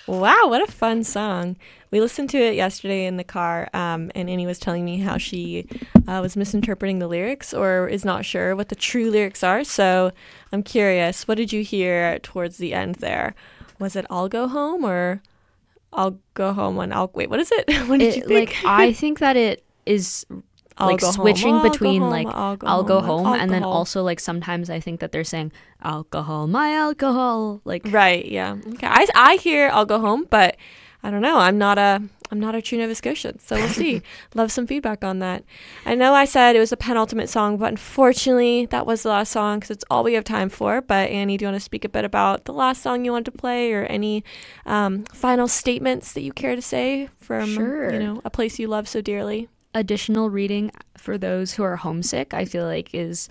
Wow, what a fun song. We listened to it yesterday in the car, and Annie was telling me how she was misinterpreting the lyrics or is not sure what the true lyrics are. So I'm curious, what did you hear towards the end there? Was it I'll go home or I'll go home when I'll wait, what is it? What did you think? I think that it is I'll go switching home. I'll between go home. I'll go I'll home. go home, and then Alcohol. also sometimes I think that they're saying alcohol, my alcohol, Right, yeah. Okay. I hear I'll go home, but I don't know. I'm not a true Nova Scotian, so we'll see. Love some feedback on that. I know I said it was a penultimate song, but unfortunately that was the last song because it's all we have time for. But Annie, do you want to speak a bit about the last song you want to play or any final statements that you care to say from Sure. a place you love so dearly? Additional reading for those who are homesick, I feel like, is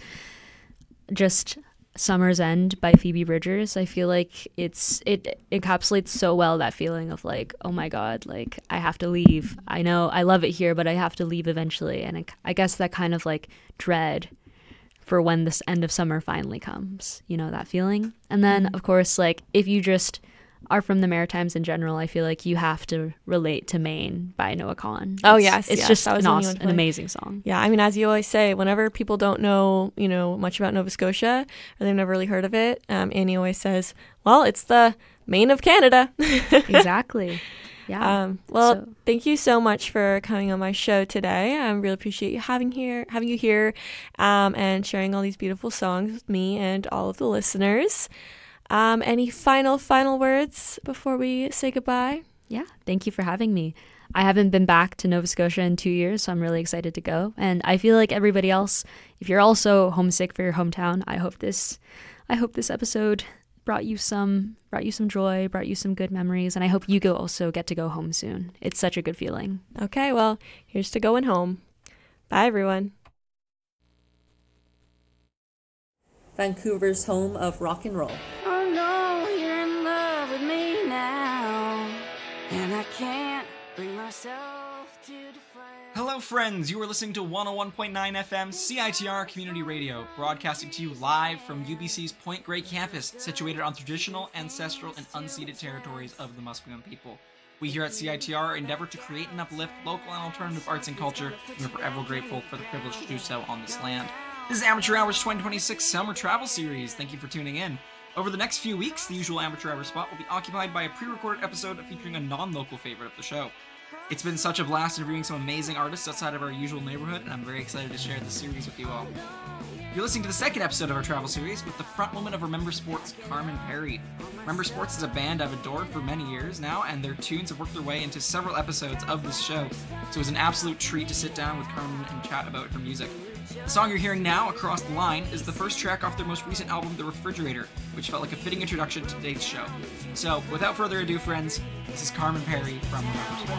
just Summer's End by Phoebe Bridgers. I feel like it encapsulates so well that feeling of oh my God, I have to leave. I know I love it here, but I have to leave eventually. And I guess that kind of dread for when this end of summer finally comes, that feeling. And then, of course, if you just are from the Maritimes in general, I feel like you have to relate to Maine by Noah Kahan. Oh, yes. It's yes, just that was an amazing song. Yeah, I mean, as you always say, whenever people don't know, much about Nova Scotia or they've never really heard of it, Annie always says, well, it's the Maine of Canada. Exactly. Yeah. Thank you so much for coming on my show today. I really appreciate having you here, and sharing all these beautiful songs with me and all of the listeners. Any final words before we say goodbye? Yeah, thank you for having me. I haven't been back to Nova Scotia in 2 years, so I'm really excited to go. And I feel like everybody else, if you're also homesick for your hometown, I hope this episode brought you some joy, brought you some good memories, and I hope you also get to go home soon. It's such a good feeling. Okay, well, here's to going home. Bye, everyone. Vancouver's home of rock and roll. Oh no, you're in love with me now, and I can't bring myself to deflate. Hello, friends. You are listening to 101.9 FM CITR Community Radio, broadcasting to you live from UBC's Point Grey campus, situated on traditional, ancestral, and unceded territories of the Musqueam people. We here at CITR endeavor to create and uplift local and alternative arts and culture, and we're forever grateful for the privilege to do so on this land. This is Amateur Hours 2026 Summer Travel Series. Thank you for tuning in. Over the next few weeks, the usual Amateur Hours spot will be occupied by a pre-recorded episode featuring a non-local favorite of the show. It's been such a blast interviewing some amazing artists outside of our usual neighborhood, and I'm very excited to share this series with you all. You're listening to the second episode of our travel series with the frontwoman of Remember Sports, Carmen Perry. Remember Sports is a band I've adored for many years now, and their tunes have worked their way into several episodes of this show, so it was an absolute treat to sit down with Carmen and chat about her music. The song you're hearing now, Across the Line, is the first track off their most recent album, The Refrigerator, which felt like a fitting introduction to today's show. So, without further ado, friends, this is Carmen Perry from Remember Sports.